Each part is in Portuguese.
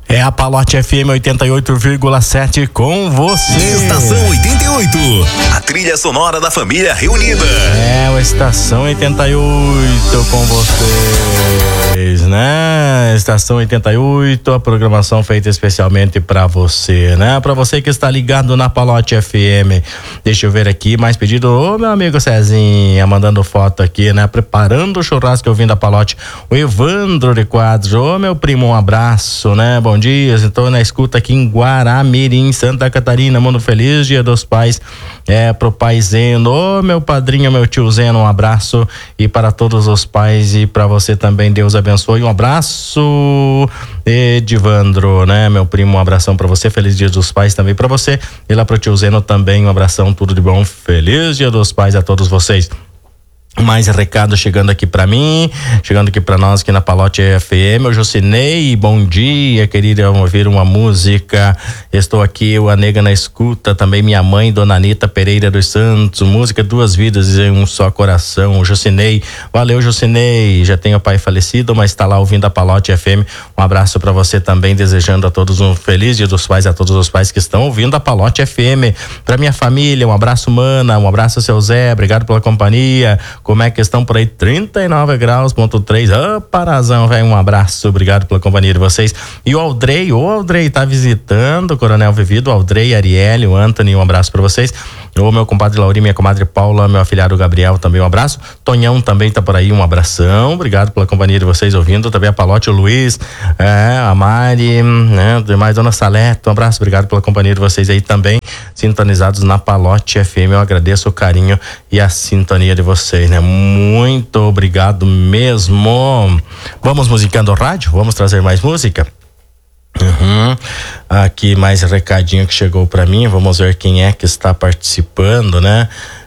É a Palote FM 88,7 com você. Estação 88, a trilha sonora da família reunida. É, a Estação 88 com vocês, né? Estação 88, a programação feita especialmente pra você, né? Pra você que está ligado na Palote FM. Deixa eu ver aqui, mais pedido. Ô, meu amigo Cezinha, mandando foto aqui, né? Preparando o churrasco ouvindo a Palote. O Evandro de Quadros. Ô, meu primo, um abraço, né? Bom dia, estou na escuta aqui em Guaramirim, Santa Catarina. Mano, feliz Dia dos Pais pro pai Zeno. Ô, meu padrinho, meu tio Zeno, um abraço e para todos os pais e para você também, Deus abençoe. Um abraço, Edivandro, né? Meu primo, um abração para você, feliz Dia dos Pais também para você e lá pro tio Zeno também, um abração, tudo de bom, feliz Dia dos Pais a todos vocês. Mais recado chegando aqui pra mim, chegando aqui pra nós aqui na Palote FM. O Jocinei, bom dia, querida, ouvir uma música. Estou aqui, o A Nega na escuta, também minha mãe, Dona Anita Pereira dos Santos, música Duas Vidas em um Só Coração. O Jocinei, valeu Jocinei, já tenho pai falecido, mas tá lá ouvindo a Palote FM. Um abraço pra você também, desejando a todos um feliz Dia dos Pais, a todos os pais que estão ouvindo a Palote FM. Pra minha família, um abraço, mana, um abraço, seu Zé, obrigado pela companhia. Como é que estão por aí? 39 graus,3. Parazão, velho. Um abraço, obrigado pela companhia de vocês. E o Aldrey tá visitando o Coronel Vivido, o Aldrey, Arielle, o Anthony, um abraço pra vocês. O meu compadre Lauri, minha comadre Paula, meu afilhado Gabriel, também um abraço. Tonhão também tá por aí, um abração. Obrigado pela companhia de vocês ouvindo. Também a Palote, o Luiz, a Mari, né? Demais, Dona Salete, um abraço, obrigado pela companhia de vocês aí também, sintonizados na Palote FM. Eu agradeço o carinho e a sintonia de vocês, né? Muito obrigado mesmo. Vamos musicando o rádio? Vamos trazer mais música? Aqui mais recadinho que chegou pra mim. Vamos ver quem é que está participando, né?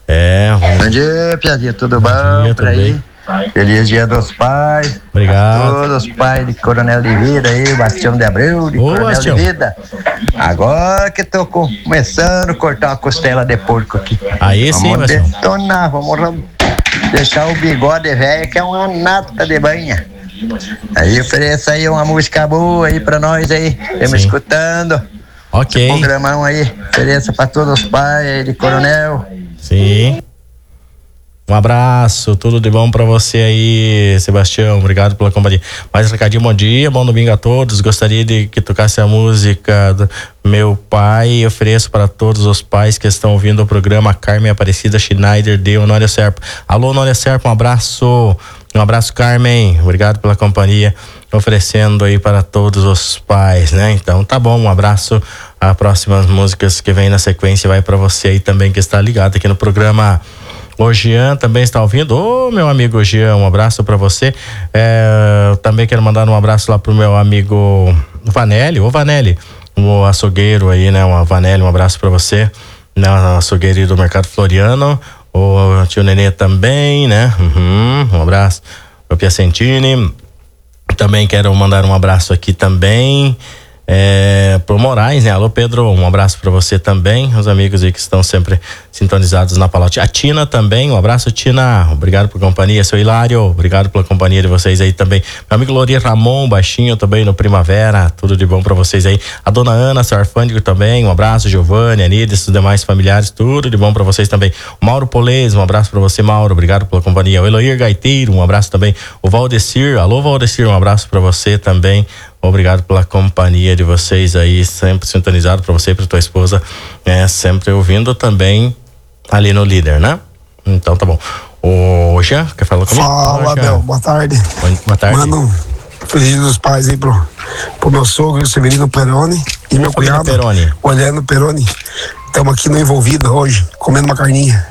Bom dia, piadinha, tudo bom por aí? Feliz Dia dos Pais. Obrigado. A todos os pais de Coronel de Vida aí, Bastião de Abreu, de Coronel Bastião. de Vida. Agora que tô começando a cortar uma costela de porco aqui. Aí sim, vamos Bastião. detonar, vamos deixar o bigode velho, que é uma nata de banha. Aí ofereça aí uma música boa aí pra nós aí, estamos escutando. Ok. Esse programão aí, ofereça pra todos os pais aí de Coronel. Sim. Um abraço, tudo de bom pra você aí, Sebastião, obrigado pela companhia. Mais um recadinho, bom dia, bom domingo a todos. Gostaria de que tocasse a música do meu pai. Ofereço para todos os pais que estão ouvindo o programa. Carmen Aparecida Schneider de Honório Serpa. Alô, Honório Serpa, um abraço, Carmen, obrigado pela companhia, oferecendo aí para todos os pais, né? Então tá bom, um abraço. As próximas músicas que vem na sequência vai para você aí também que está ligado aqui no programa. O Jean também está ouvindo. Ô, meu amigo Jean, um abraço pra você. Também quero mandar um abraço lá pro meu amigo Vanelli. Ô, Vanelli, o açougueiro aí, né? Vanelli, um abraço pra você, né? O açougueiro do Mercado Floriano. O tio Nenê também, né? Um abraço pro Piacentini. Também quero mandar um abraço aqui também pro Moraes, né? Alô, Pedro, um abraço pra você também, os amigos aí que estão sempre sintonizados na Palote. A Tina também, um abraço, Tina, obrigado por companhia. Seu Hilário, obrigado pela companhia de vocês aí também. Meu amigo Lori Ramon, baixinho também no Primavera, tudo de bom pra vocês aí. A dona Ana, seu Arfândico também, um abraço. Giovanni, Anides, os demais familiares, tudo de bom pra vocês também. O Mauro Polez, um abraço pra você, Mauro, obrigado pela companhia. O Eloir Gaiteiro, um abraço também. O Valdecir, alô, Valdecir, um abraço pra você também. Obrigado pela companhia de vocês aí, sempre sintonizado, pra você e pra tua esposa, sempre ouvindo também ali no Líder, né? Então tá bom. O Jean, quer falar comigo? Fala, Abel, boa tarde. Boa tarde. Mano, feliz Dia dos Pais aí pro meu sogro, Severino Peroni, e meu cunhado, Olhando Peroni. Estamos aqui no Envolvido hoje, comendo uma carninha.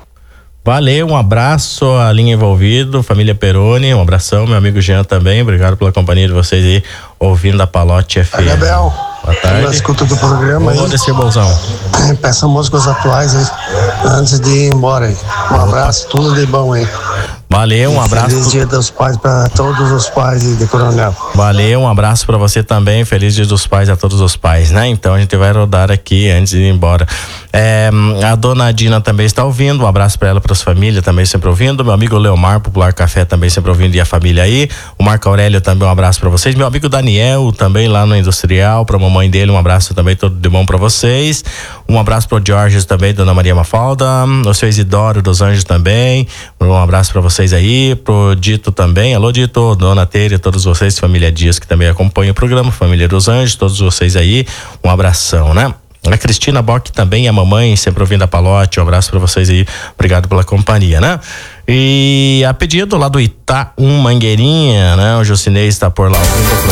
Valeu, um abraço à linha Envolvido, família Peroni, um abração, meu amigo Jean também, obrigado pela companhia de vocês aí, ouvindo a Palote FM. Abel, boa tarde. na escuta do programa aí. Descer, bolsão. Peça músicas atuais aí, antes de ir embora aí. Um abraço, tudo de bom aí. Valeu, um abraço. Feliz Dia dos Pais para todos os pais de Coronel. Valeu, um abraço para você também. Feliz Dia dos Pais a todos os pais, né? Então a gente vai rodar aqui antes de ir embora. A dona Dina também está ouvindo. Um abraço para ela, para as famílias também sempre ouvindo. Meu amigo Leomar, Popular Café, também sempre ouvindo, e a família aí. O Marco Aurélio também, um abraço para vocês. Meu amigo Daniel também lá no Industrial, para a mamãe dele, um abraço também, tudo de bom para vocês. Um abraço pro Jorge também, dona Maria Mafalda. O seu Isidoro dos Anjos também. Um abraço para vocês aí. Pro Dito também. Alô, Dito, dona Tere, todos vocês, família Dias, que também acompanham o programa, família dos Anjos, todos vocês aí. Um abração, né? A Cristina Bock também, a mamãe, sempre ouvindo a Palote, um abraço para vocês aí, obrigado pela companhia, né? E a pedido lá do Itaú Mangueirinha, né? O Jocinei está por lá ouvindo